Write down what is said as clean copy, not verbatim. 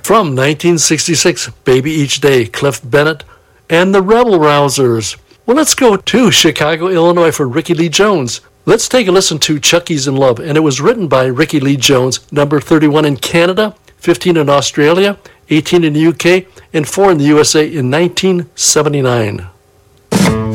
From 1966, Baby Each Day, Cliff Bennett, and the Rebel Rousers. Well, let's go to Chicago, Illinois for Ricky Lee Jones. Let's take a listen to Chucky's in Love, and it was written by Ricky Lee Jones, number 31 in Canada, 15 in Australia, 18 in the UK, and 4 in the USA in 1979.